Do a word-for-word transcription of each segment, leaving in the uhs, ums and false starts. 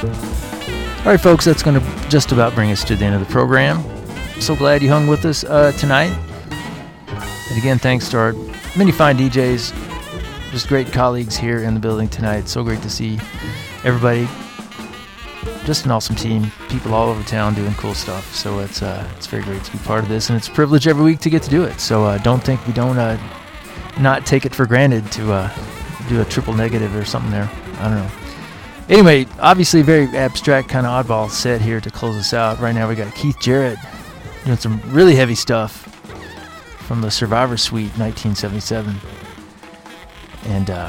All right, folks, that's going to just about bring us to the end of the program. So glad you hung with us uh, tonight. And again, thanks to our many fine D Js, just great colleagues here in the building tonight. So great to see everybody. Just an awesome team, people all over town doing cool stuff. So it's uh, it's very great to be part of this, and it's a privilege every week to get to do it. So uh, don't think we don't uh, not take it for granted to uh, do a triple negative or something there. I don't know. Anyway, obviously a very abstract kind of oddball set here to close us out. Right now we got Keith Jarrett doing some really heavy stuff from the Survivor Suite nineteen seventy-seven. And uh,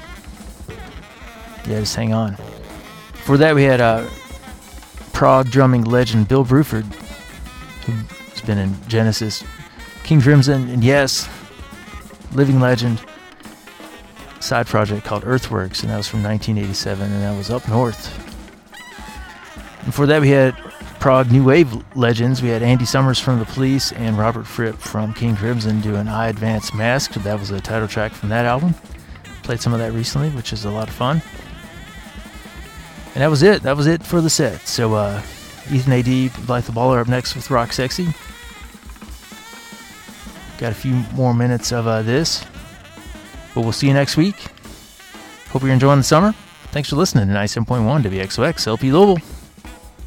yeah, just hang on. For that we had uh, prog drumming legend Bill Bruford, who's been in Genesis, King Crimson, and yes, living legend, side project called Earthworks, and that was from nineteen eighty-seven, and that was up north. And before that we had prog new wave legends. We had Andy Summers from The Police and Robert Fripp from King Crimson doing I Advance Masked. That was a title track from that album. Played some of that recently, which is a lot of fun. And that was it. That was it for the set. So uh, Ethan A D, Blythe the Baller up next with Rock Sexy. Got a few more minutes of uh, this. But we'll see you next week. Hope you're enjoying the summer. Thanks for listening to ninety-seven point one W X O X L P Louisville.